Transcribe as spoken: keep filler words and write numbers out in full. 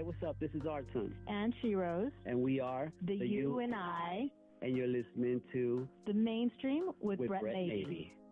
what's up? This is Arton. And Shiroz. And we are The, the You and I. And you're listening to The Mainstream with, with Brett, Brett Navy. Navy.